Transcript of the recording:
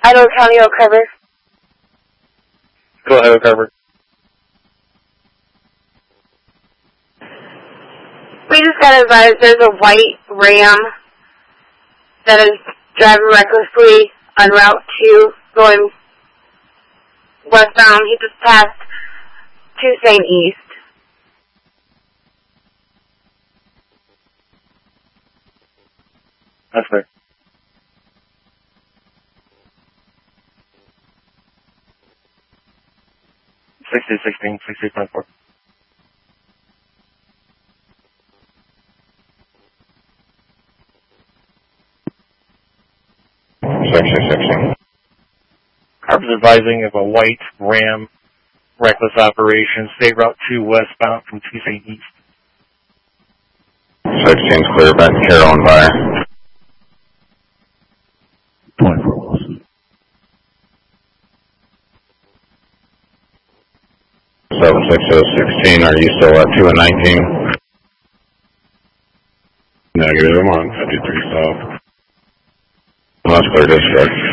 Idaho County, Oak Harbor. Go ahead, Oak Harbor. We just got advised there's a white Ram that is driving recklessly on Route 2 going westbound. He just passed 2 St. East. That's fair. Sixty 60.4. Carver's advising of a white Ram reckless operation, State Route 2 westbound from 2 St. East. 16's clear, back to Carolyn by 24 Wilson. 76016, are you still at 2 and 19? Negative, I'm on 53 south. That's clear district.